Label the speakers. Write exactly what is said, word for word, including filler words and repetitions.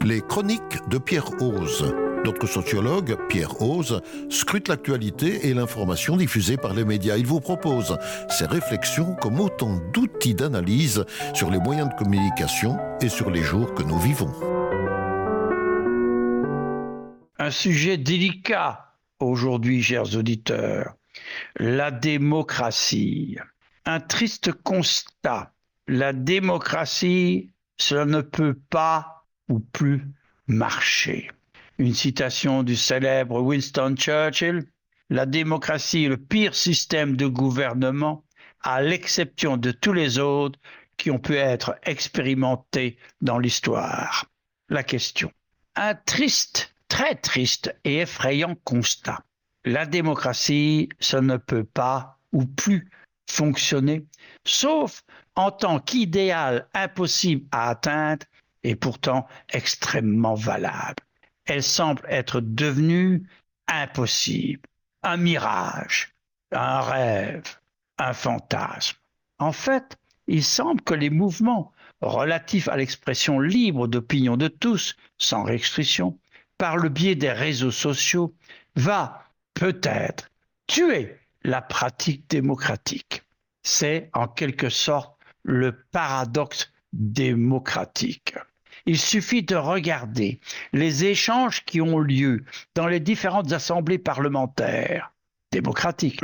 Speaker 1: Les chroniques de Pierre Hoze. Notre sociologue, Pierre Hoze, scrute l'actualité et l'information diffusée par les médias. Il vous propose ses réflexions comme autant d'outils d'analyse sur les moyens de communication et sur les jours que nous vivons.
Speaker 2: Un sujet délicat aujourd'hui, chers auditeurs, la démocratie. Un triste constat, la démocratie, cela ne peut pas ou plus marcher. Une citation du célèbre Winston Churchill, la démocratie est le pire système de gouvernement, à l'exception de tous les autres qui ont pu être expérimentés dans l'histoire. La question. Un triste, très triste et effrayant constat. La démocratie, ça ne peut pas ou plus fonctionner, sauf en tant qu'idéal impossible à atteindre et pourtant extrêmement valable. Elle semble être devenue impossible, un mirage, un rêve, un fantasme. En fait, il semble que les mouvements relatifs à l'expression libre d'opinion de tous, sans restriction, par le biais des réseaux sociaux, va peut-être tuer la pratique démocratique. C'est en quelque sorte le paradoxe démocratique. Il suffit de regarder les échanges qui ont lieu dans les différentes assemblées parlementaires démocratiques